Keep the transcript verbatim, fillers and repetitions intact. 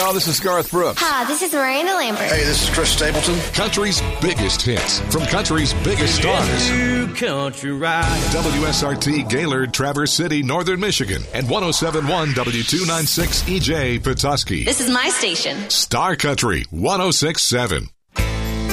y'all. This is Garth Brooks. Hi, this is Miranda Lambert. Hey, this is Chris Stapleton. Country's biggest hits from country's biggest stars. Country ride. W S R T Gaylord, Traverse City, Northern Michigan, and one oh seven point one W two ninety-six E J Petoskey. This is my station. Star Country one oh six point seven.